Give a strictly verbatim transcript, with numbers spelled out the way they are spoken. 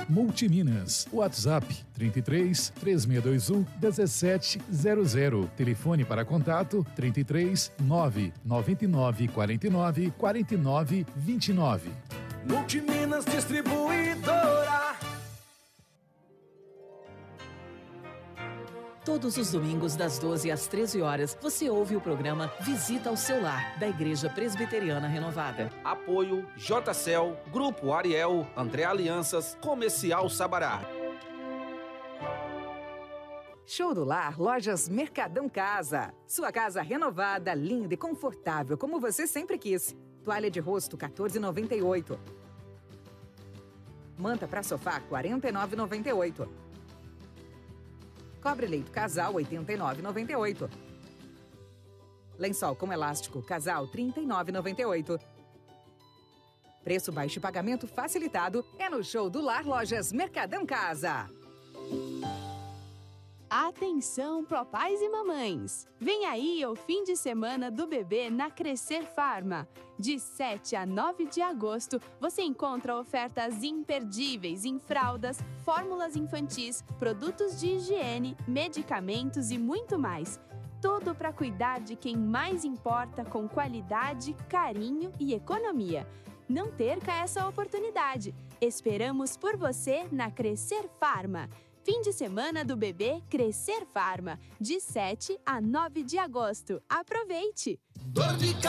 Multiminas. WhatsApp trinta e três, três seis dois um, um sete zero zero. Telefone para contato trinta e três, nove nove nove quatro nove quatro nove dois nove. Multiminas Distribuidora. Todos os domingos, das doze às treze horas, você ouve o programa Visita ao Seu Lar, da Igreja Presbiteriana Renovada. Apoio J C L, Grupo Ariel, André Alianças, Comercial Sabará. Show do Lar, Lojas Mercadão Casa. Sua casa renovada, linda e confortável, como você sempre quis. Toalha de rosto, quatorze reais e noventa e oito centavos. Manta para sofá, quarenta e nove reais e noventa e oito centavos. Cobre-leito casal, oitenta e nove reais e noventa e oito centavos. Lençol com elástico casal, trinta e nove reais e noventa e oito centavos. Preço baixo e pagamento facilitado é no Show do Lar Lojas Mercadão Casa. Atenção, papais e mamães! Vem aí o fim de semana do bebê na Crescer Farma. De sete a nove de agosto, você encontra ofertas imperdíveis em fraldas, fórmulas infantis, produtos de higiene, medicamentos e muito mais. Tudo para cuidar de quem mais importa com qualidade, carinho e economia. Não perca essa oportunidade. Esperamos por você na Crescer Farma. Fim de semana do bebê Crescer Farma, de sete a nove de agosto. Aproveite! Dor de